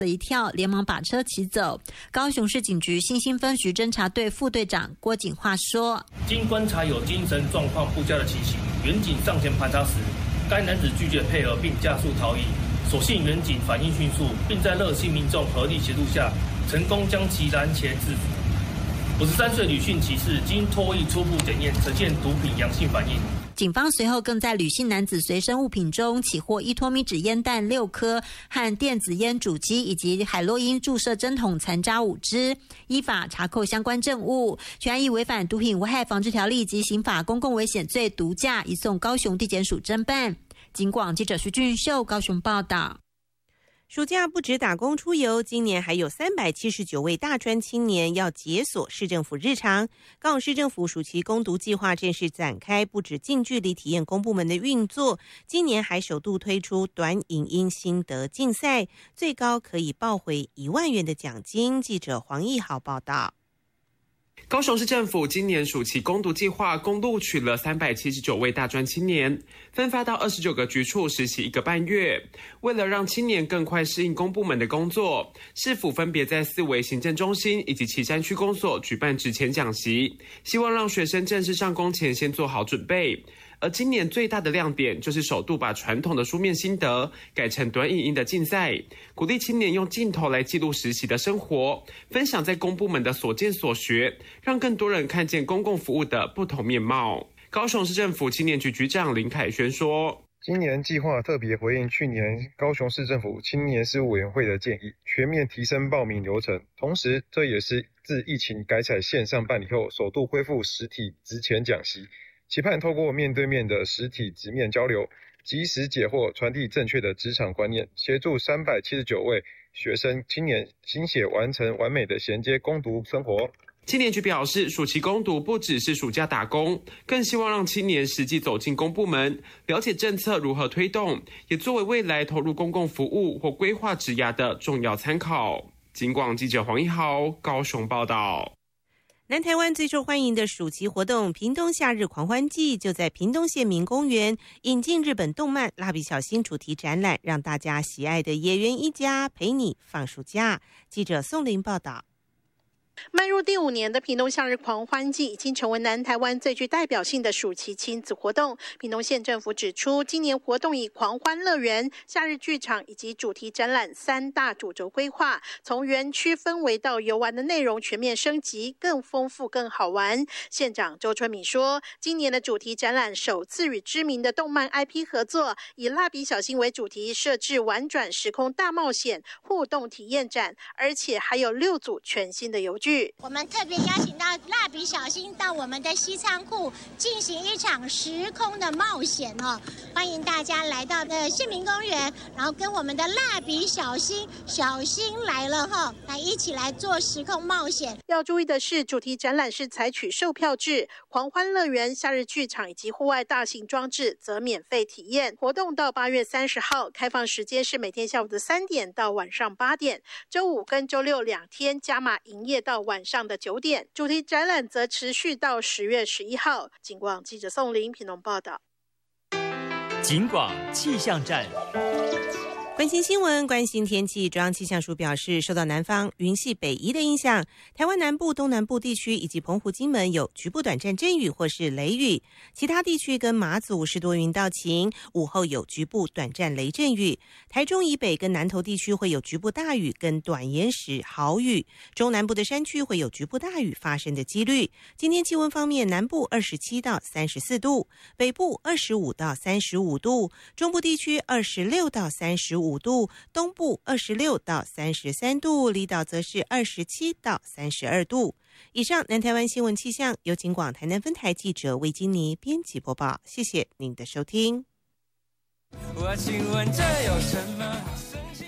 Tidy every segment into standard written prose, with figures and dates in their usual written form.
了一跳，连忙把车骑走。高雄市警局新兴分局侦查队副队长郭景化说： 经观察有精神状况不佳的情形，员警上前盘查时，该男子拒绝配合并加速逃逸。所幸员警反应迅速，并在热心民众合力协助下，成功将其拦截制服。53岁吕姓骑士经唾液初步检验呈现毒品阳性反应。 警方随后更在吕姓男子随身物品中起获1脱米纸烟弹6颗和电子烟主机以及海洛因注射针筒残渣5支，依法查扣相关证物。全案以违反毒品危害防治条例及刑法公共危险罪毒驾，移送高雄地检署侦办。警广记者徐俊秀高雄报道。 暑假不止打工出游，今年还有379位大专青年要解锁市政府日常。高雄市政府暑期攻读计划正式展开，不止近距离体验公部门的运作，今年还首度推出短影音心得竞赛，最高可以报回1万元的奖金。记者黄义豪报道。 高雄市政府今年暑期攻读计划共录取了379位大专青年，分发到29个局处实习1个半月。为了让青年更快适应公部门的工作，市府分别在4维行政中心以及旗山区公所举办职前讲习，希望让学生正式上工前先做好准备。而今年最大的亮点就是首度把传统的书面心得改成短影音的竞赛，鼓励青年用镜头来记录实习的生活，分享在公部门的所见所学，让更多人看见公共服务的不同面貌。高雄市政府青年局局长林凯轩说： 今年计划特别回应去年高雄市政府青年事务委员会的建议，全面提升报名流程，同时这也是自疫情改采线上办理后首度恢复实体职前讲习，期盼透过面对面的实体直面交流，及时解惑，传递正确的职场观念，协助379位学生青年心血完成完美的衔接攻读生活。 青年局表示，暑期攻读不只是暑假打工，更希望让青年实际走进公部门，了解政策如何推动，也作为未来投入公共服务或规划职涯的重要参考。警广记者黄一豪高雄报道。 南台湾最受欢迎的暑期活动屏东夏日狂欢季就在屏东县民公园引进日本动漫《蜡笔小新》主题展览，让大家喜爱的野原一家陪你放暑假。记者宋林报道。 迈入第5年的屏东夏日狂欢季已经成为南台湾最具代表性的暑期亲子活动。屏东县政府指出，今年活动以狂欢乐园、夏日剧场以及主题展览3大主轴规划，从园区氛围到游玩的内容全面升级，更丰富更好玩。县长周春米说，今年的主题展览首次与知名的动漫 IP 合作，以蜡笔小新为主题设置玩转时空大冒险互动体验展，而且还有6组全新的游具。 我们特别邀请到蜡笔小新到我们的西仓库进行一场时空的冒险哦，欢迎大家来到县民公园，然后跟我们的蜡笔小新来了哈，来一起来做时空冒险。 要注意的是，主题展览是采取售票制，狂欢乐园、夏日剧场以及户外大型装置则免费体验。活动到8月30号，开放时间是每天下午的3点到晚上8点，周5跟周62天加码营业到晚上的9点，主题展览则持续到10月11号。警广记者宋林屏东报道。 警广气象站。 关心新闻，关心天气。中央气象署表示，受到南方云系北移的影响，台湾南部、东南部地区以及澎湖、金门有局部短暂阵雨或是雷雨，其他地区跟马祖是多云到晴，午后有局部短暂雷阵雨。台中以北跟南投地区会有局部大雨跟短延时豪雨，中南部的山区会有局部大雨发生的几率。今天气温方面，南部27到34度，北部25到35度，中部地区26到35度，东部26到33度，离岛则是27到32度。以上南台湾新闻气象由警广台南分台记者魏金妮编辑播报，谢谢您的收听。 我请问这有什么好生气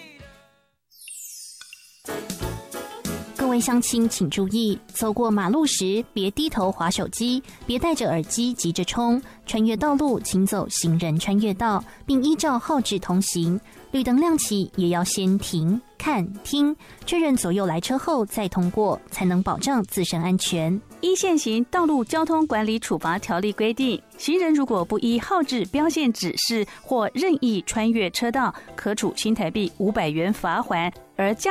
的？ 各位乡亲请注意，走过马路时别低头滑手机，别戴着耳机急着冲，穿越道路请走行人穿越道，并依照号志通行。绿灯亮起也要先停、看、听，确认左右来车后再通过，才能保障自身安全。 依现行道路交通管理处罚条例规定，行人如果不依号志标线指示或任意穿越车道，可处新台币500元罚锾，而驾